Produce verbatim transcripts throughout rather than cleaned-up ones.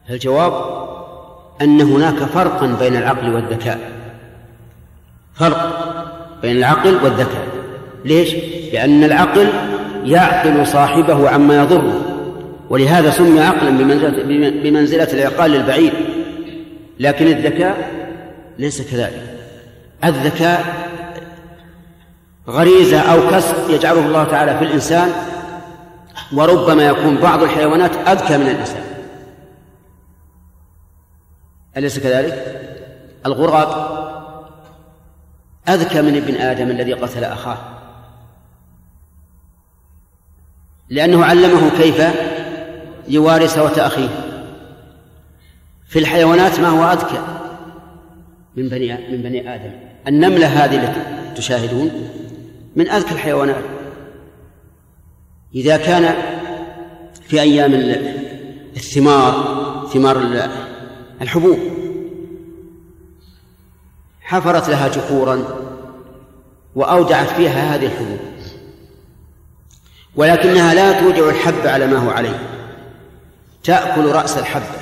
الجواب أن هناك فرقا بين العقل والذكاء، فرق بين العقل والذكاء. ليش؟ لأن العقل يعقل صاحبه عما يضره، ولهذا سمي عقلا بمنزلة العقال للبعير. لكن الذكاء ليس كذلك. الذكاء غريزة أو كسب يجعله الله تعالى في الإنسان، وربما يكون بعض الحيوانات أذكى من الإنسان، أليس كذلك؟ الغراب أذكى من ابن آدم الذي قتل أخاه، لأنه علمه كيف يواري سوءة أخيه. في الحيوانات ما هو أذكى من بني من بني آدم. النملة هذه التي تشاهدون من أذكى الحيوانات. إذا كان في أيام الثمار، ثمار الحبوب، حفرت لها جحورا وأودعت فيها هذه الحبوب، ولكنها لا توجع الحب على ما هو عليه، تأكل رأس الحبة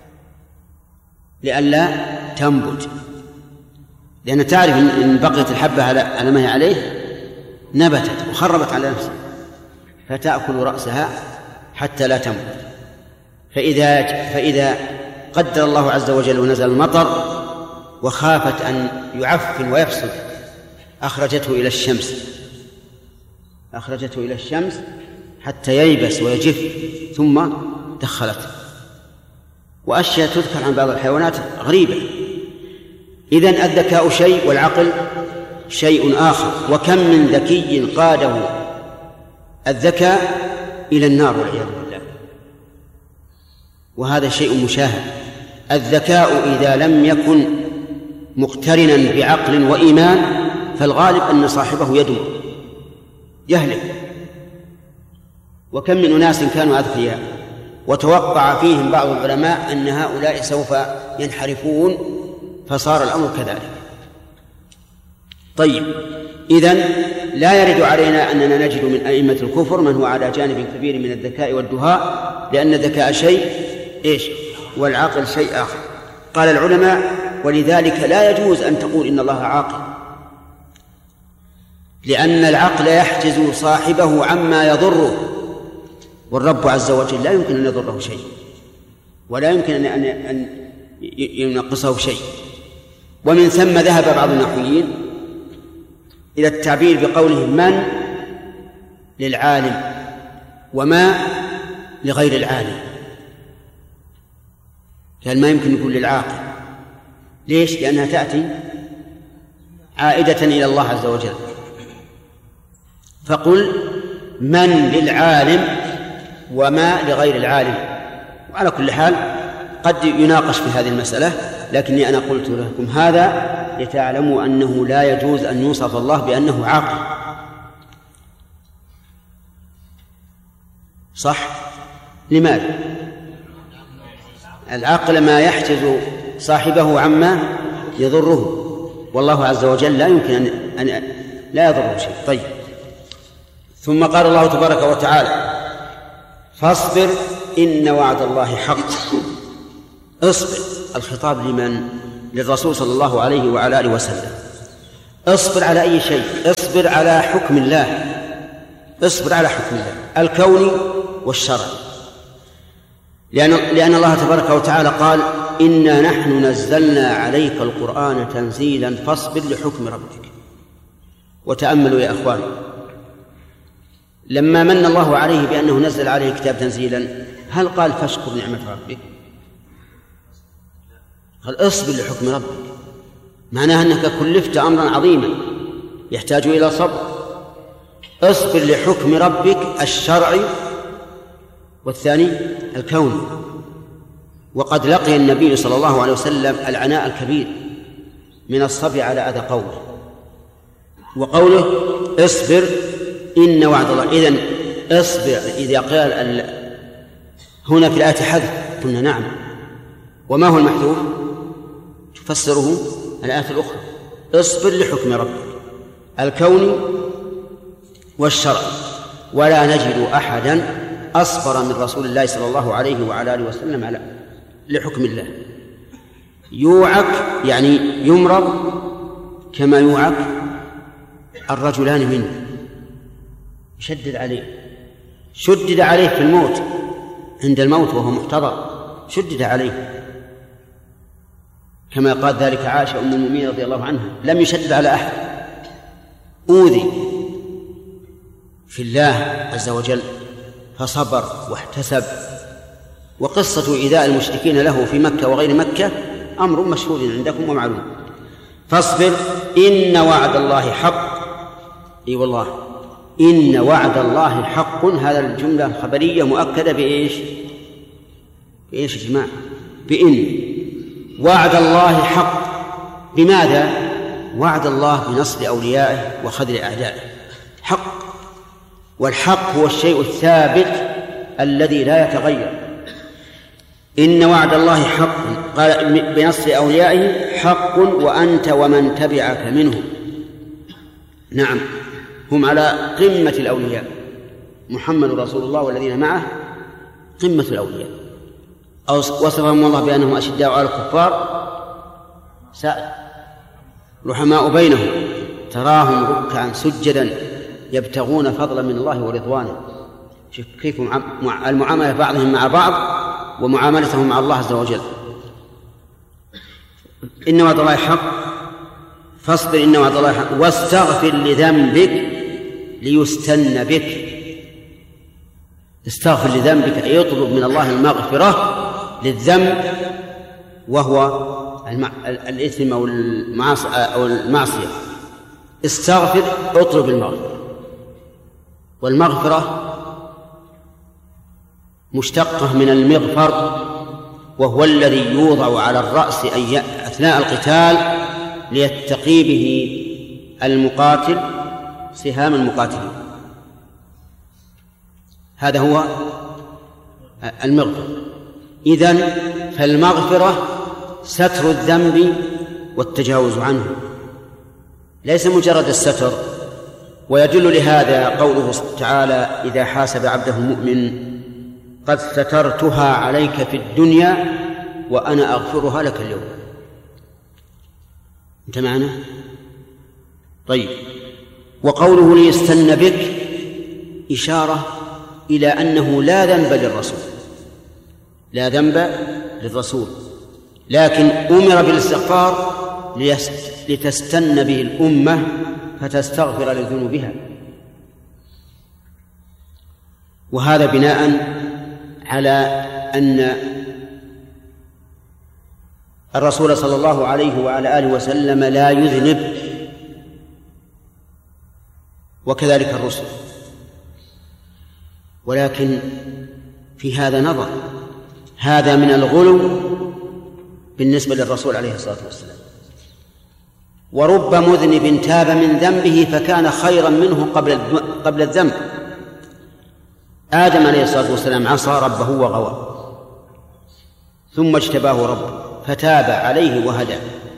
لئلا تنبت، لأن تعرف إن بقيت الحبة على ما هي عليه نبتت وخربت على نفسها، فتأكل رأسها حتى لا تنبت. فإذا, فإذا قدر الله عز وجل ونزل المطر وخافت أن يعفن ويفسد أخرجته إلى الشمس أخرجته إلى الشمس حتى ييبس ويجف، ثم دخلته. وأشياء تذكر عن بعض الحيوانات غريبة. إذن الذكاء شيء والعقل شيء آخر. وكم من ذكي قاده الذكاء إلى النار والعياذ بالله، وهذا شيء مشاهد. الذكاء إذا لم يكن مقترنا بعقل وإيمان فالغالب أن صاحبه يدمر يهلك. وكم من أناس كانوا أذكياء وتوقع فيهم بعض العلماء أن هؤلاء سوف ينحرفون، فصار الأمر كذلك. طيب، إذن لا يرد علينا أننا نجد من أئمة الكفر من هو على جانب كبير من الذكاء والدهاء، لأن الذكاء شيء إيش والعقل شيء آخر. قال العلماء: ولذلك لا يجوز أن تقول إن الله عاقل، لأن العقل يحجز صاحبه عما يضره، والرب عز وجل لا يمكن أن يضره شيء ولا يمكن أن ينقصه شيء. ومن ثم ذهب بعض النحويين إلى التعبير بقوله من للعالم وما لغير العالم، قال ما يمكن يقول للعاقل. ليش؟ لأنها تأتي عائدة إلى الله عز وجل. فقل من للعالم وما لغير العالم. وعلى كل حال قد يناقش في هذه المسألة، لكني أنا قلت لكم هذا لتعلموا أنه لا يجوز أن يوصف الله بأنه عاقل. صح؟ لماذا؟ العقل ما يحجز صاحبه عما يضره، والله عز وجل لا يمكن أن, أن لا يضره شيء. طيب، ثم قال الله تبارك وتعالى: فاصبر إن وعد الله حق. اصبر، الخطاب لمن؟ للرسول صلى الله عليه وعلى آله وسلم. اصبر على أي شيء؟ اصبر على حكم الله، اصبر على حكم الله الكوني والشرعي، لأن, لأن الله تبارك وتعالى قال: إنا نحن نزلنا عليك القرآن تنزيلا فاصبر لحكم ربك. وتأملوا يا أخوان، لما من الله عليه بأنه نزل عليه الكتاب تنزيلا، هل قال فاشكر نعمة ربك؟ قال اصبر لحكم ربك، معناها أنك كلفت أمرا عظيما يحتاج إلى صبر. اصبر لحكم ربك الشرعي والثاني الكوني. وقد لقي النبي صلى الله عليه وسلم العناء الكبير من الصبر على أذى قوله. وقوله اصبر إن وعد الله، إذن اصبر إذا قال هنا في الآية حذف قلنا نعم. وما هو المحذوف؟ تفسره الآية الأخرى: اصبر لحكم ربك الكوني والشرعي. ولا نجد أحدا أصبر من رسول الله صلى الله عليه وعلى آله وسلم على لحكم الله. يوعك يعني يمرض كما يوعك الرجلان منه، يشدد عليه، شدد عليه في الموت، عند الموت وهو محتضر شدد عليه، كما قال ذلك عائشة أم المؤمنين رضي الله عنها: لم يشدد على أحد، أوذي في الله عز وجل فصبر واحتسب. وقصة إيذاء المشركين له في مكة وغير مكة أمر مشهور عندكم ومعلوم. فاصبر إن وعد الله حق. اي أيوة والله إن وعد الله حق، هذا الجملة خبرية مؤكدة بإيش؟ بإيش يا جماعة؟ بإن وعد الله حق. بماذا؟ وعد الله بنصر أوليائه وخذل أعدائه حق، والحق هو الشيء الثابت الذي لا يتغير. إن وعد الله حق، قال بنصر أوليائه حق، وأنت ومن تبعك منهم. نعم، هم على قمة الأولياء، محمد رسول الله والذين معه قمة الأولياء. أو وصفهم الله بأنهم أشداء على الكفار رحماء بينهم تراهم ركعا سجدا يبتغون فضلا من الله ورضوانه. شوف كيف المعاملة بعضهم مع بعض ومعاملتهم مع الله عز وجل. إن وعد الله حق، فاصبر إن وعد الله حق، واستغفر لذنبك ليستن بك. استغفر لذنبك أي يطلب من الله المغفرة للذنب، وهو الإثم أو المعصية. استغفر، اطلب المغفرة. والمغفرة مشتقة من المغفر، وهو الذي يوضع على الرأس أثناء القتال ليتقي به المقاتل سهام المقاتلين. هذا هو المغفرة. إذن فالمغفرة ستر الذنب والتجاوز عنه، ليس مجرد الستر. ويدل لهذا قوله تعالى: إذا حاسب عبده المؤمن قد سترتها عليك في الدنيا وأنا أغفرها لك اليوم. أنت معنا؟ طيب. وقوله ليستن بك إشارة إلى أنه لا ذنب للرسول، لا ذنب للرسول، لكن أمر بالاستغفار لتستن به الأمة فتستغفر لذنوبها. وهذا بناء على أن الرسول صلى الله عليه وعلى آله وسلم لا يذنب، وكذلك الرسل. ولكن في هذا نظر، هذا من الغلو بالنسبة للرسول عليه الصلاة والسلام. ورب مذنب تاب من ذنبه فكان خيرا منه قبل قبل الذنب. آدم عليه الصلاة والسلام عصى ربه وغوى، ثم اجتباه ربه فتاب عليه وهدى.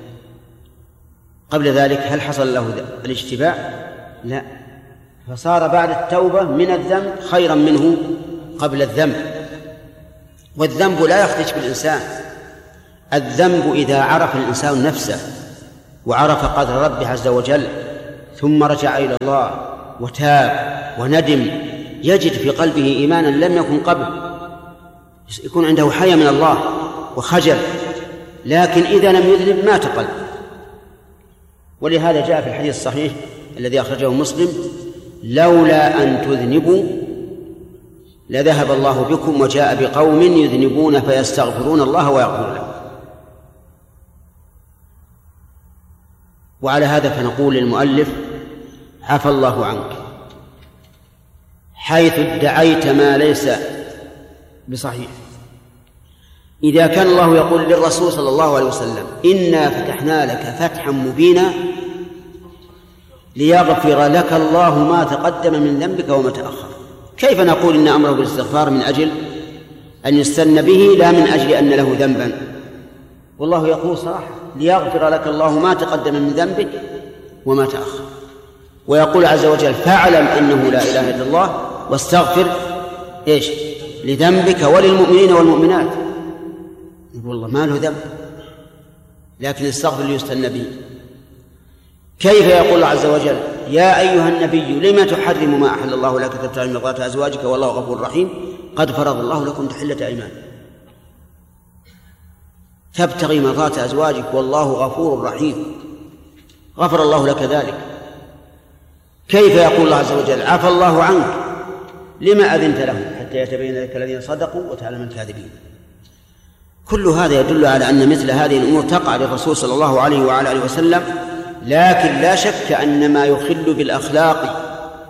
قبل ذلك هل حصل له الاجتباء؟ لا، فصار بعد التوبة من الذنب خيرا منه قبل الذنب. والذنب لا يخدش بالإنسان. الذنب إذا عرف الإنسان نفسه وعرف قدر ربه عز وجل ثم رجع إلى الله وتاب وندم يجد في قلبه إيمانا لم يكن قبل، يكون عنده حياء من الله وخجل. لكن إذا لم يذنب مات قلبه. ولهذا جاء في الحديث الصحيح الذي أخرجه مسلم: لولا أن تذنبوا لذهب الله بكم وجاء بقوم يذنبون فيستغفرون الله ويغفر لهم. وعلى هذا فنقول للمؤلف: عفى الله عنك، حيث ادعيت ما ليس بصحيح. إذا كان الله يقول للرسول صلى الله عليه وسلم: إنا فتحنا لك فتحا مبينا ليغفر لك الله ما تقدم من ذنبك وما تأخر، كيف نقول إن أمره بالاستغفار من أجل أن يستن به لا من أجل أن له ذنبا؟ والله يقول صراحة: ليغفر لك الله ما تقدم من ذنبك وما تأخر. ويقول عز وجل: فاعلم أنه لا إله إلا الله واستغفر إيش لذنبك وللمؤمنين والمؤمنات. والله ما له ذنب، لكن استغفر ليستنى به. كيف يقول الله عز وجل يا أيها النبي لما تحرم ما أحل الله لك تبتغي مرضات أزواجك والله غفور رحيم قد فرض الله لكم تحلة أيمان، تبتغي مرضات أزواجك والله غفور رحيم غفر الله لك ذلك. كيف يقول الله عز وجل عفى الله عنك لما أذنت لهم حتى يتبين لك الذين صدقوا وتعلم الكاذبين. كل هذا يدل على أن مثل هذه الأمور تقع للرسول صلى الله عليه وعلى آله وسلم، لكن لا شك أن ما يخل بالأخلاق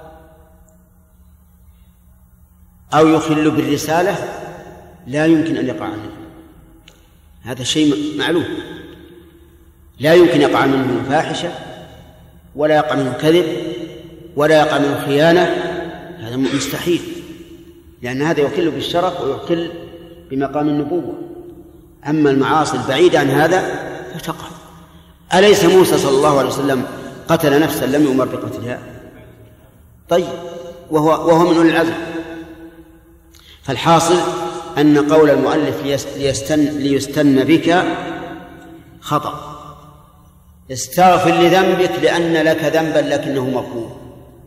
أو يخل بالرسالة لا يمكن أن يقع منه، هذا شيء معلوم، لا يمكن يقع منه فاحشة ولا يقع منه كذب ولا يقع منه خيانة، هذا مستحيل، لأن هذا يخل بالشرف ويخل بمقام النبوة. أما المعاصي البعيدة عن هذا فتقع. أليس موسى صلى الله عليه وسلم قتل نفسا لم يؤمر بقتلها؟ طيب وهو, وهو من أولي العزم. فالحاصل أن قول المؤلف ليستن, ليستن بك خطأ. استغفر لذنبك لأن لك ذنبا لكنه مغفور،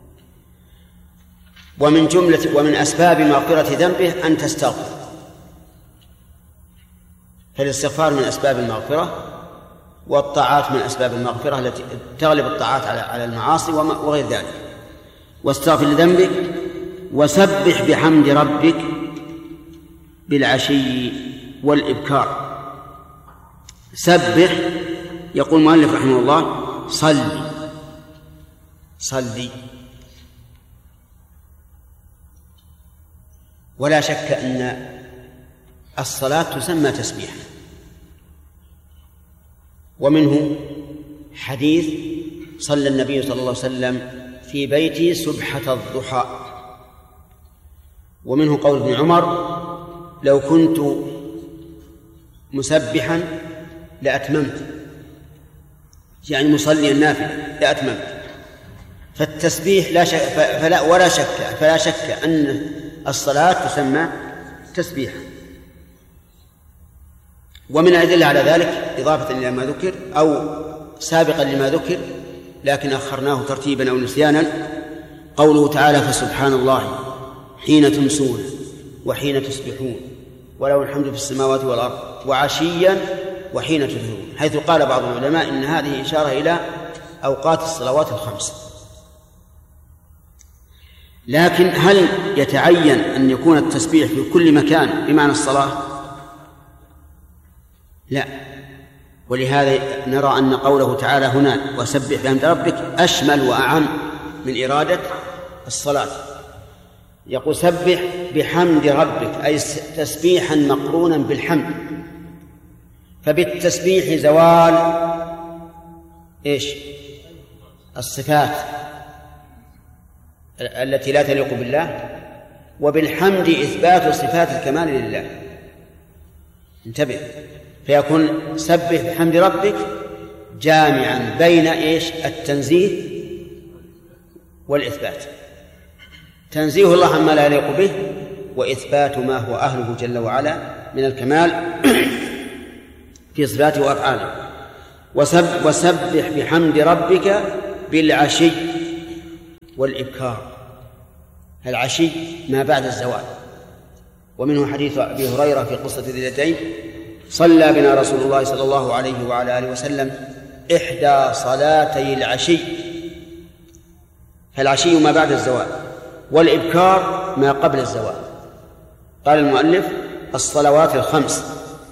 ومن جملة ومن أسباب مغفرة ذنبه أن تستغفر، فالاستغفار من أسباب المغفرة، والطاعات من أسباب المغفرة التي تغلب الطاعات على على المعاصي وغير ذلك. واستغفر لذنبك وسبح بحمد ربك بالعشي والإبكار. سبح، يقول المؤلف رحمه الله صلي صلي، ولا شك أن الصلاة تسمى تسبيحا، ومنه حديث صلى النبي صلى الله عليه وسلم في بيته سبحة الضحى، ومنه قول ابن عمر لو كنت مسبحا لأتممت، يعني مصلي النافلة لأتممت. فالتسبيح لا شك فلا ولا شك فلا شك أن الصلاة تسمى تسبيحا. ومن الأدلة على ذلك إضافة إلى ما ذكر أو سابقا لما ذكر لكن أخرناه ترتيبا أو نسيانا، قوله تعالى فسبحان الله حين تمسون وحين تصبحون وله الحمد في السماوات والأرض وعشيا وحين تظهرون، حيث قال بعض العلماء إن هذه إشارة إلى أوقات الصلوات الخمس. لكن هل يتعين أن يكون التسبيح في كل مكان بمعنى الصلاة؟ لا، ولهذا نرى أن قوله تعالى هنا وسبح بحمد ربك أشمل وأعم من إرادة الصلاة. يقول سبح بحمد ربك أي تسبيحا مقرونا بالحمد، فبالتسبيح زوال إيش الصفات التي لا تليق بالله، وبالحمد إثبات صفات الكمال لله. انتبه، فيكون سبح بحمد ربك جامعا بين إيش التنزيه والإثبات، تنزيه الله عما لا يليق به وإثبات ما هو أهله جل وعلا من الكمال في صفاته وأفعاله. وسب وسبح بحمد ربك بالعشي والإبكار. العشي ما بعد الزوال، ومنه حديث أبي هريرة في قصة ذي اليدين صلى بنا رسول الله صلى الله عليه وعلى آله وسلم إحدى صلاتي العشي، فالعشي ما بعد الزوال والإبكار ما قبل الزوال. قال المؤلف الصلوات الخمس،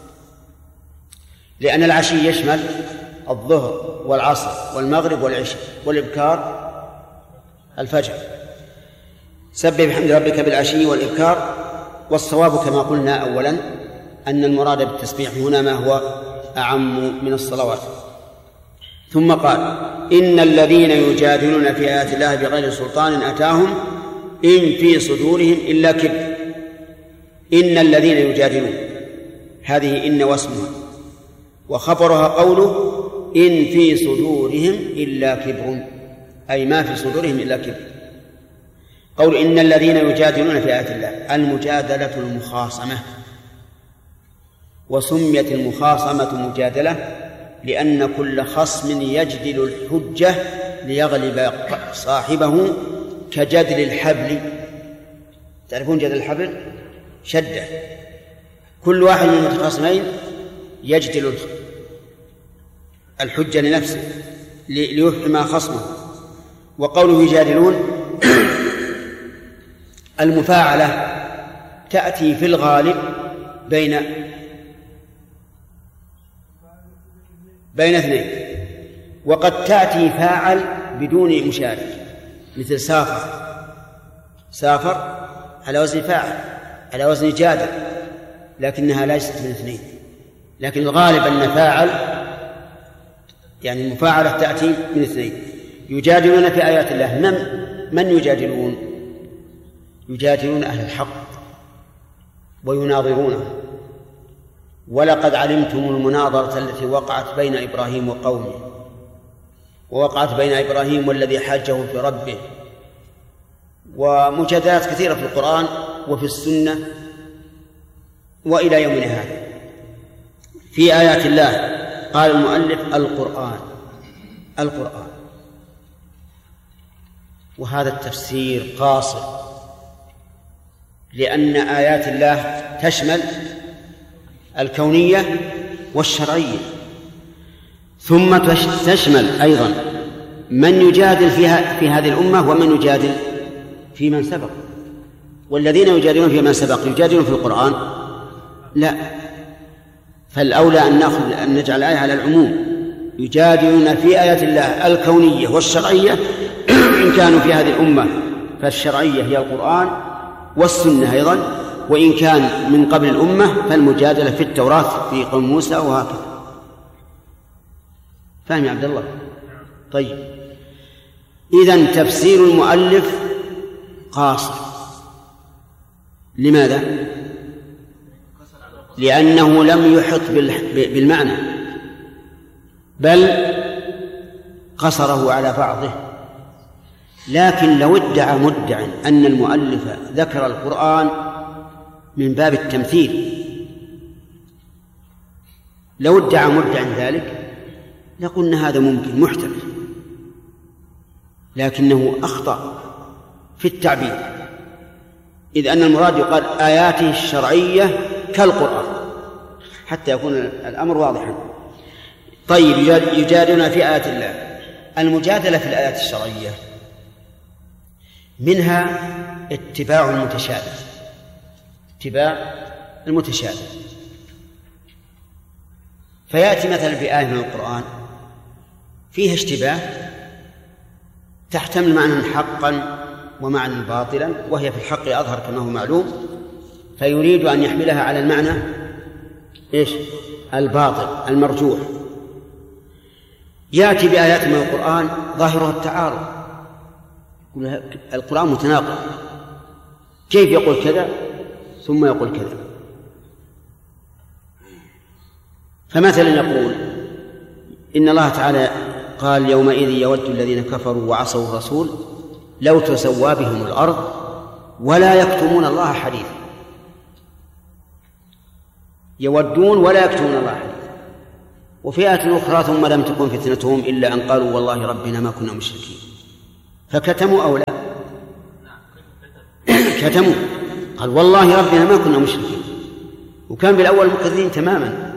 لأن العشي يشمل الظهر والعصر والمغرب والعشاء، والإبكار الفجر. سبح بحمد ربك بالعشي والإبكار. والصواب كما قلنا أولا أن المراد بالتسبيح هنا ما هو أعم من الصلوات. ثم قال إن الذين يجادلون في آيات الله بغير سلطان أتاهم إن في صدورهم إلا كبر. إن الذين يجادلون، هذه إن واسمها، وخبرها قوله إن في صدورهم إلا كبر، أي ما في صدورهم إلا كبر. قول إن الذين يجادلون في آيات الله المجادلة المخاصمة، وسميت المخاصمة مجادلة لأن كل خصم يجدل الحجة ليغلب صاحبه كجدل الحبل. تعرفون جدل الحبل؟ شدة. كل واحد من المتخاصمين يجدل الحجة لنفسه ليحمى خصمه. وقوله يجادلون المفاعلة تأتي في الغالب بين بين اثنين، وقد تأتي فاعل بدون مشارك، مثل سافر. سافر على وزن فاعل، على وزن جادل، لكنها ليست من اثنين. لكن الغالب أن فاعل يعني المفاعلة تأتي من اثنين. يجادلون في آيات الله. من من يجادلون؟ يجادلون أهل الحق ويناظرونه. ولقد علمتم المناظرة التي وقعت بين إبراهيم وقومه، ووقعت بين إبراهيم والذي حاجه في ربه، ومجادلات كثيرة في القرآن وفي السنة وإلى يومنا هذا. في آيات الله قال المؤلف القرآن القرآن وهذا التفسير قاصر، لأن آيات الله تشمل الكونية والشرعية، ثم تشمل أيضا من يجادل فيها في هذه الأمة ومن يجادل في من سبق. والذين يجادلون في من سبق يجادلون في القرآن؟ لا، فالأولى أن نأخذ أن نجعل الآية على العموم. يجادلون في آيات الله الكونية والشرعية إن كانوا في هذه الأمة فالشرعية هي القرآن والسنة أيضا، وإن كان من قبل الأمة فالمجادلة في التوراة في قوم موسى وهكذا. فهم يا عبد الله؟ طيب، إذن تفسير المؤلف قاصر. لماذا؟ لأنه لم يحط بالمعنى، بل قصره على بعضه. لكن لو ادعى مدع أن المؤلف ذكر القرآن من باب التمثيل، لو ادعى مدع ذلك لقلنا هذا ممكن محتمل، لكنه أخطأ في التعبير، إذ أن المراد يقال آياته الشرعية كالقرآن حتى يكون الأمر واضحا. طيب، يجادلون في آيات الله. المجادلة في الآيات الشرعية منها اتباع المتشابه، اتباع المتشابه. فيأتي مثلا بآية من القرآن فيها اشتباه تحتمل معنى حقا ومعنى باطلا، وهي في الحق أظهر كما هو معلوم، فيريد أن يحملها على المعنى إيش؟ الباطل المرجوح. يأتي بآيات من القرآن ظاهرها التعارض، القرآن متناقض، كيف يقول كذا ثم يقول كذا؟ فمثلا يقول إن الله تعالى قال يومئذ يود الذين كفروا وعصوا الرسول لو تسوى بهم الأرض ولا يكتمون الله حديثا. يودون ولا يكتمون الله حديثا. وفي آية أخرى ثم لم تكن فتنتهم إلا أن قالوا والله ربنا ما كنا مشركين. فكتموا أو لا؟ كتموا، قال والله ربنا ما كنا مشركين، وكان بالأول مكذبين تماما.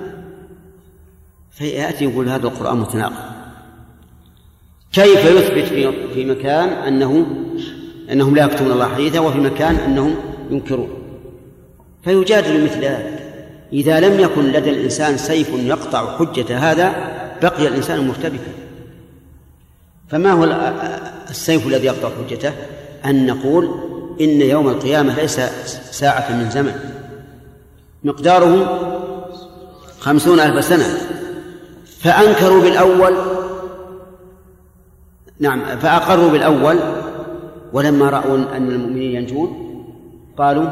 فيأتي يقول هذا القرآن متناقض. كيف يثبت في مكان أنه أنهم لا يكتمون الله حديثا وفي مكان أنهم ينكرون؟ فيجادل مثل ذلك. إذا لم يكن لدى الإنسان سيف يقطع حجة هذا بقي الإنسان مرتبكا. فما هو السيف الذي يقطع حجته؟ أن نقول إن يوم القيامة ليس ساعة من زمن مقداره خمسون ألف سنة. فأنكروا بالأول، نعم، فأقروا بالأول، ولما رأوا أن المؤمنين ينجون قالوا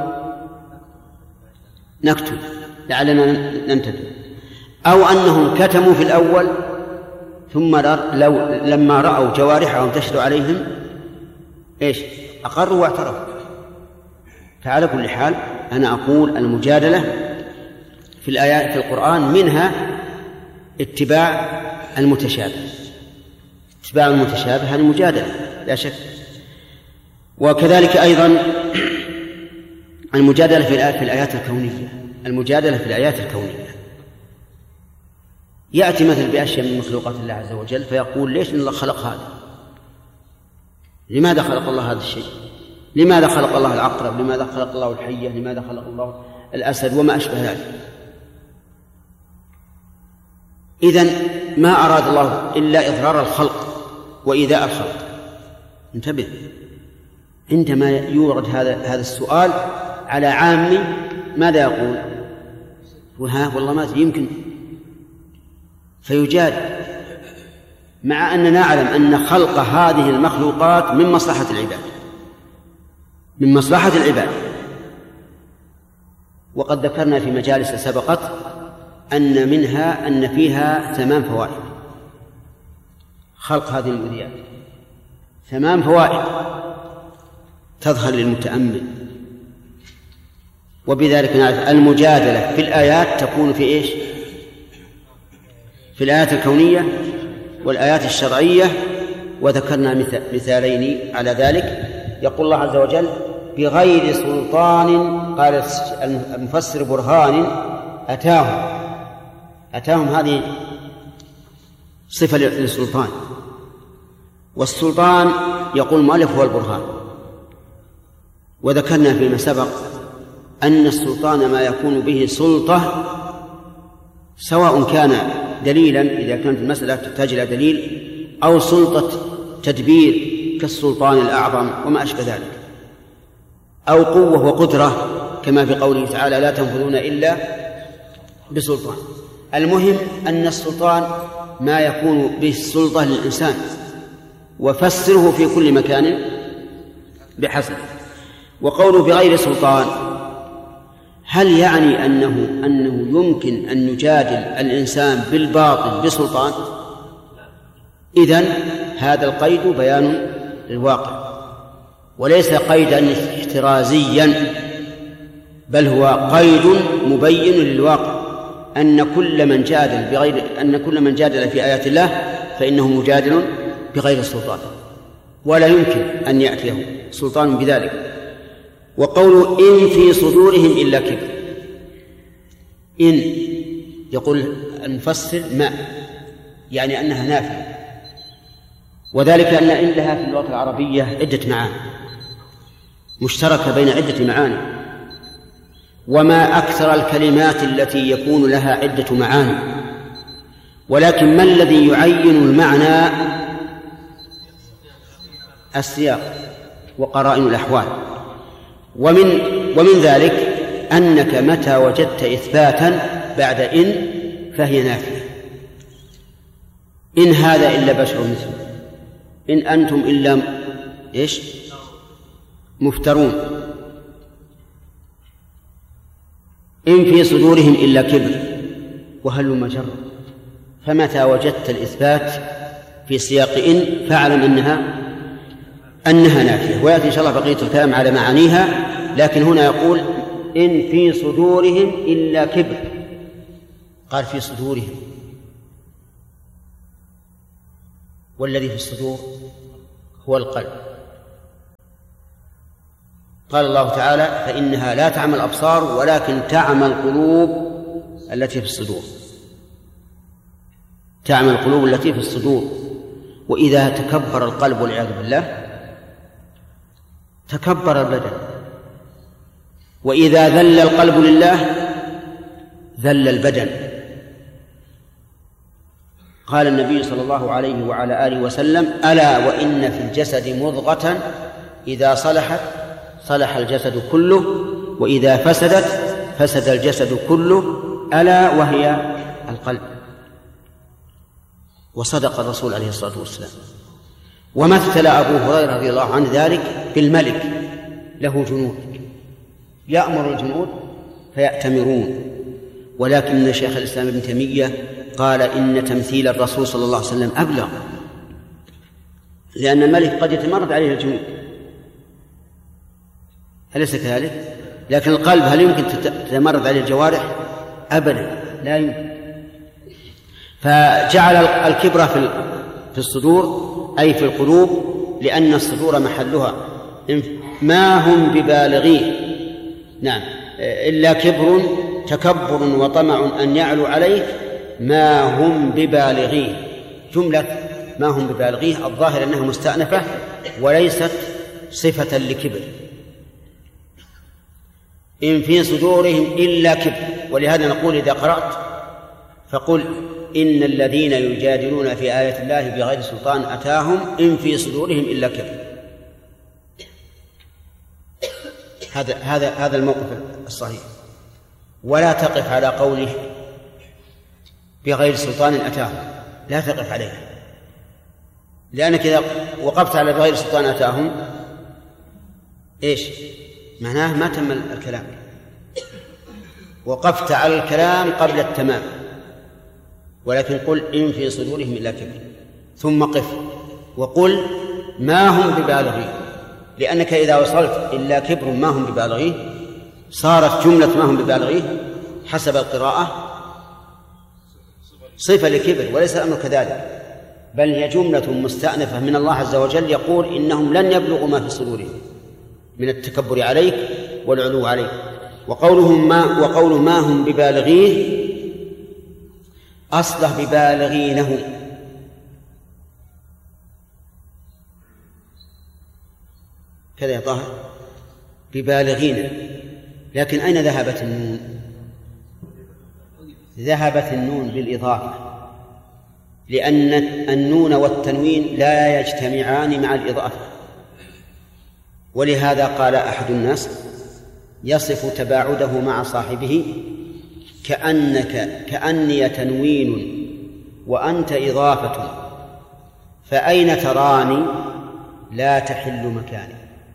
نكتب لعلنا ننتبه. أو أنهم كتموا في الأول ثم لو لما رأوا جوارحهم تشهد عليهم إيش؟ أقروا واعترفوا. فعلى كل حال أنا أقول المجادلة في الآيات في القرآن منها اتباع المتشابه. اتباع المتشابه هذه مجادلة لا شك. وكذلك أيضا المجادلة في الآيات الكونية. المجادلة في الآيات الكونية يأتي مثل بأشياء من مخلوقات الله عز وجل فيقول ليش إن الله خلق هذا؟ لماذا خلق الله هذا الشيء؟ لماذا خلق الله العقرب؟ لماذا خلق الله الحية؟ لماذا خلق الله الأسد؟ وما أشبه ذلك. إذن ما أراد الله إلا إضرار الخلق وإيذاء الخلق. انتبه، عندما يورد هذا هذا السؤال على عامي ماذا يقول؟ وها والله ما يمكن، فيجاد، مع أننا نعلم أن خلق هذه المخلوقات من مصلحة العباد، من مصلحة العباد. وقد ذكرنا في مجالس سبقت أن منها أن فيها ثمان فوائد. خلق هذه المذيات ثمان فوائد تظهر للمتأمل، وبذلك نعرف المجادلة في الآيات تكون في إيش؟ في الآيات الكونية والآيات الشرعية. وذكرنا مثالين على ذلك. يقول الله عز وجل بغير سلطان، قال المفسر برهان أتاهم. أتاهم هذه صفة للسلطان، والسلطان يقول المؤلف هو البرهان. وذكرنا فيما سبق أن السلطان ما يكون به سلطة، سواء كان دليلا إذا كانت المسألة تحتاج إلى دليل، أو سلطة تدبير كالسلطان الأعظم وما أشبه ذلك، أو قوة وقدرة كما في قوله تعالى لا تنفذون إلا بسلطان. المهم أن السلطان ما يكون به السلطة للإنسان، وفسره في كل مكان بحسب. وقوله بغير سلطان هل يعني أنه, أنه يمكن أن يجادل الإنسان بالباطل بسلطان؟ إذن هذا القيد بيان للواقع وليس قيدا احترازيا، بل هو قيد مبين للواقع، أن كل من جادل بغير أن كل من جادل في آيات الله فإنه مجادل بغير سلطان، ولا يمكن أن يأتيه سلطان بذلك. وقول إن في صدورهم إلا كبر، إن يقول المفسر ما يعني أنها نافية، وذلك أن إن لها في اللغة العربية عدة معاني مشتركة بين عدة معاني، وما أكثر الكلمات التي يكون لها عدة معاني، ولكن ما الذي يعين المعنى؟ السياق وقرائن الأحوال. ومن, ومن ذلك أنك متى وجدت إثباتا بعد إن فهي نافية. إن هذا إلا بشر مثله، إن أنتم إلا إيش؟ مفترون. إن في صدورهم إلا كبر وهل مجر. فمتى وجدت الإثبات في سياق إن فاعلم أنها أنها نافية. ويأتي إن شاء الله بقية الكلام على معانيها، لكن هنا يقول إن في صدورهم إلا كبر، قال في صدورهم، والذي في الصدور هو القلب. قال الله تعالى فإنها لا تعمى الأبصار ولكن تعمى القلوب التي في الصدور. تعمى القلوب التي في الصدور. وإذا تكبر القلب والعياذ بالله تكبر البدن، وإذا ذل القلب لله ذل البدن. قال النبي صلى الله عليه وعلى آله وسلم ألا وإن في الجسد مضغة إذا صلحت صلح الجسد كله وإذا فسدت فسد الجسد كله ألا وهي القلب. وصدق الرسول عليه الصلاة والسلام. ومثل أبو هريرة رضي الله عنه ذلك بالملك له جنود يأمر الجنود فيأتمرون، ولكن شيخ الإسلام ابن تيمية قال إن تمثيل الرسول صلى الله عليه وسلم أبلغ، لأن الملك قد يتمرد عليه الجنود أليس كذلك؟ لكن القلب هل يمكن تتمرد عليه الجوارح؟ أبدا لا يمكن. فجعل الكبر في الصدور أي في القلوب، لأن الصدور محلها، ما هم ببالغيه. نعم، إلا كبر تكبر وطمع أن يعلو عليه، ما هم ببالغيه. جملة ما هم ببالغيه الظاهر أنها مستأنفة وليست صفة لكبر. إن في صدورهم إلا كبر، ولهذا نقول إذا قرأت فقل إن الذين يجادلون في آيات الله بغير سلطان أتاهم إن في صدورهم إلا كبر. هذا هذا هذا الموقف الصحيح. ولا تقف على قوله بغير سلطان أتاهم، لا تقف عليه، لأنك إذا وقفت على بغير سلطان أتاهم إيش معناه؟ ما تم الكلام، وقفت على الكلام قبل التمام. ولكن قل إن في صدورهم إلا كبر، ثم قف وقل ما هم ببالغيه، لأنك إذا وصلت إلا كبر ما هم ببالغيه صارت جملة ما هم ببالغيه حسب القراءة صفة لكبر، وليس الأمر كذلك، بل هي جملة مستأنفة من الله عز وجل يقول إنهم لن يبلغوا ما في صدورهم من التكبر عليك والعلو عليك. وقولهم ما وقول ما هم ببالغيه أصله ببالغينه، كذا يا طاهر، ببالغين. لكن أين ذهبت النون؟ ذهبت النون بالإضافة، لأن النون والتنوين لا يجتمعان مع الإضافة. ولهذا قال أحد الناس يصف تباعده مع صاحبه كأنك كأني تنوين وأنت إضافة، فأين تراني لا تحل مكاني.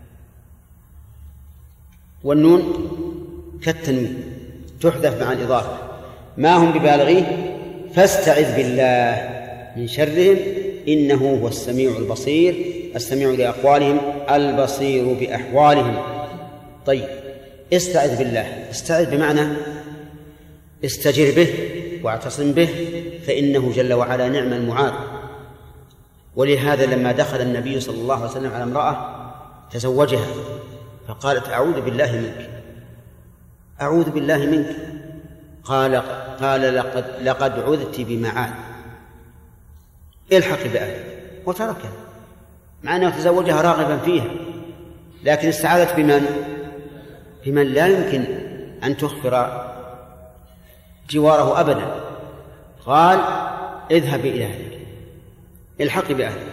والنون كالتنوين تحذف مع الإضافة. ما هم ببالغيه فاستعذ بالله من شرهم إنه هو السميع البصير، السميع لأقوالهم البصير بأحوالهم. طيب، استعذ بالله، استعذ بمعنى استجر به واعتصم به، فإنه جل وعلا نعم المعاذ. ولهذا لما دخل النبي صلى الله عليه وسلم على امرأة تزوجها فقالت أعوذ بالله منك، أعوذ بالله منك، قال قال لقد لقد عذت بمعاذ، الحق بأهلك، وتركها مع أنه تزوجها راغبا فيها، لكن استعاذت بمن؟ بمن لا يمكن أن تخبر جواره أبدا. قال اذهب إلى أهلك، الحق بأهلك.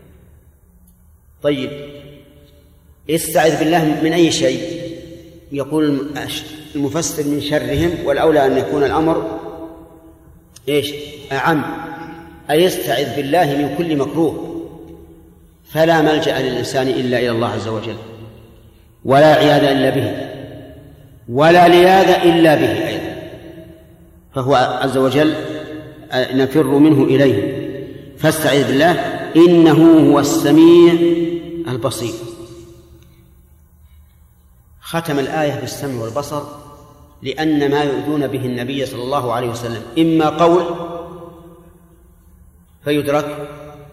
طيب، استعذ بالله من أي شيء؟ يقول المفسر من شرهم، والأولى أن يكون الأمر إيش أعم، أي استعذ بالله من كل مكروه، فلا ملجأ للإنسان إلا إلى الله عز وجل، ولا عياذ إلا به، ولا لياذ إلا به أيضا، فهو عز وجل نفر منه إليه. فاستعذ بالله إنه هو السميع البصير. ختم الآية بالسمع والبصر لأن ما يؤذون به النبي صلى الله عليه وسلم إما قول فيدرك،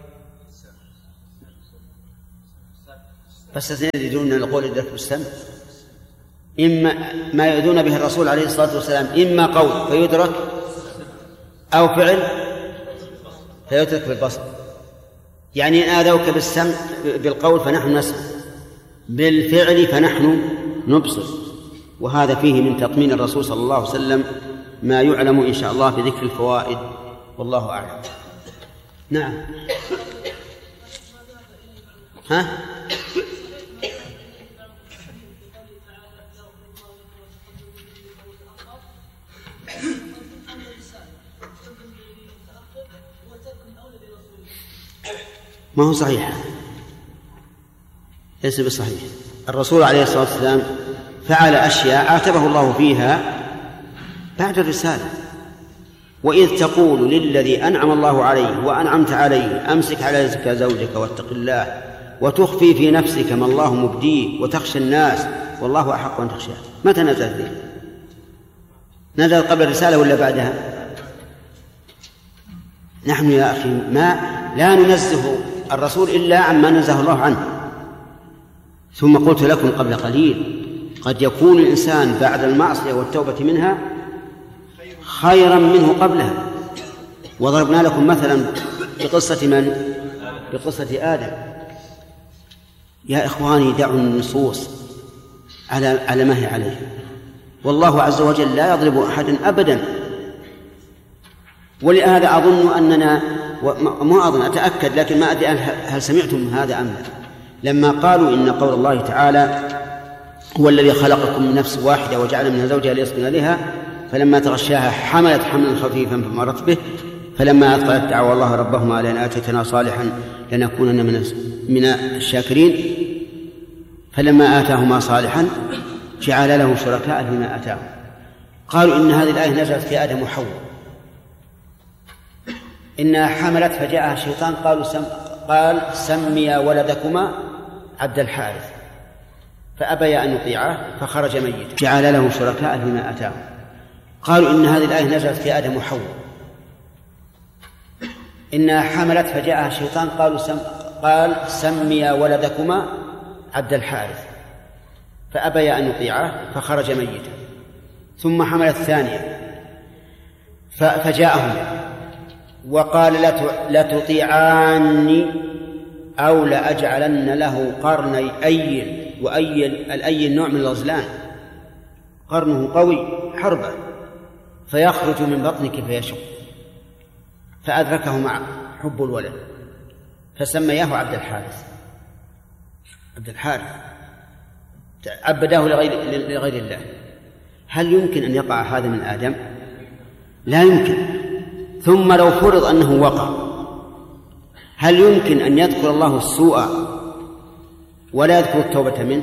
بس يريدون أن القول يدرك بالسمع، إما ما يؤذون به الرسول عليه الصلاة والسلام إما قول فيدرك أو فعل فيدرك بالبصر. يعني إن آذوك بالسمع بالقول فنحن نسمع، بالفعل فنحن نبصر. وهذا فيه من تطمين الرسول صلى الله عليه وسلم ما يعلم إن شاء الله في ذكر الفوائد، والله أعلم. نعم. ها؟ ما هو صحيح، ليس بصحيح. الرسول عليه الصلاة والسلام فعل أشياء عاتبه الله فيها بعد الرسالة. وإذ تقول للذي أنعم الله عليه وأنعمت عليه أمسك عليك زوجك واتق الله وتخفي في نفسك ما الله مبديه وتخشى الناس والله أحق أن تخشاه، متى نزلت ذلك؟ نزل قبل الرسالة ولا بعدها؟ نحن يا أخي ما لا ننزه الرسول إلا عما نزه الله عنه. ثم قلت لكم قبل قليل قد يكون الإنسان بعد المعصية والتوبة منها خيرا منه قبلها. وضربنا لكم مثلا بقصة من؟ بقصة آدم. يا إخواني دعوا النصوص على على ما هي عليه، والله عز وجل لا يضرب أحدا أبدا. ولهذا أظن أننا ما أظن أتأكد لكن ما أدري هل سمعتم هذا أم لا، لما قالوا إن قول الله تعالى هو الذي خلقكم من نفس واحدة وجعل منها زوجها ليسكن إليها فلما تغشاها حملت حملا خفيفا فمرت به فلما أثقلت دعوا الله ربهما لئن آتيتنا صالحا لنكونن من من الشاكرين فلما آتاهما صالحا جعل له شركاء فيما آتاهم. قالوا إن هذه الآية نزلت في آدم وحواء، إنها حملت فجاءها الشيطان قالوا سم قال سميا ولدكما عبد الحارث فأبيا أن يطيعه فخرج ميتا جعل له شركاء فيما آتاهم. قالوا إن هذه الآية نزلت في آدم وحواء، إنها حملت فجاءها الشيطان قالوا سم قال سميا ولدكما عبد الحارث فأبيا أن يطيعه فخرج ميتا. ثم حملت ثانية فجاءهم وقال لتطيعاني أو لأجعلن له قرني أيل، وأيل الأيل نوع من الغزلان قرنه قوي حربة فيخرج من بطنك فيشق، فأدركه مع حب الولد فسمياه عبد الحارث. عبد الحارث عبداه لغير, لغير الله. هل يمكن أن يقع هذا من آدم؟ لا يمكن. ثم لو فرض أنه وقع هل يمكن أن يذكر الله السوء ولا يذكر التوبة منه؟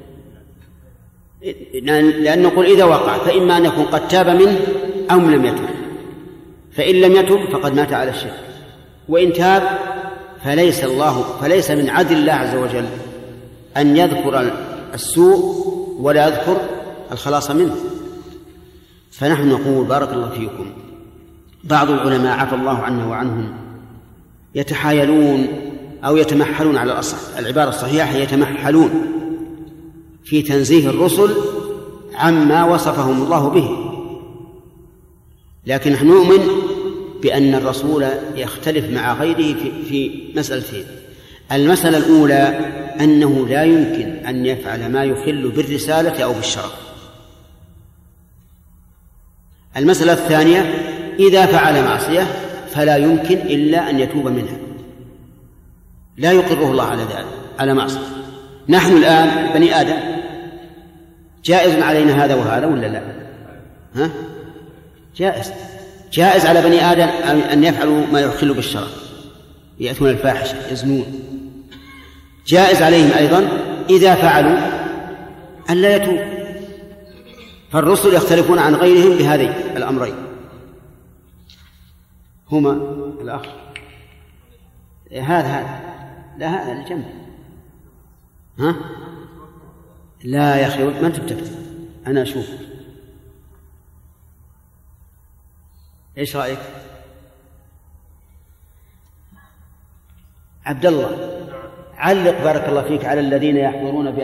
لأن نقول إذا وقع فإما أن يكون قد تاب منه أو لم يتب، فإن لم يتب فقد مات على الشرك، وإن تاب فليس الله فليس من عدل الله عز وجل أن يذكر السوء ولا يذكر الخلاص منه. فنحن نقول بارك الله فيكم بعض العلماء عفى الله عنا وعنهم يتحايلون أو يتمحلون على الأصح العبارة الصحيحة يتمحلون في تنزيه الرسل عما وصفهم الله به، لكن نحن نؤمن بأن الرسول يختلف مع غيره في, في مسألتين. المسألة الأولى أنه لا يمكن أن يفعل ما يخل بالرسالة أو بالشرف. المسألة الثانية إذا فعل معصية فلا يمكن إلا أن يتوب منها، لا يقره الله على ذلك على معصية. نحن الآن بني آدم جائز علينا هذا وهذا ولا لا؟ ها؟ جائز جائز على بني آدم أن يفعلوا ما يخل بالشرف، يأتون الفاحشة يزنون. جائز عليهم أيضا إذا فعلوا أن لا يتوب. فالرسل يختلفون عن غيرهم بهذين الأمرين هما الأخ هذا هذا لا هذا الجنب ها لا يا أخي ما أنت بتكتب أنا أشوف. إيش رأيك عبد الله؟ علق بارك الله فيك على الذين يحضرون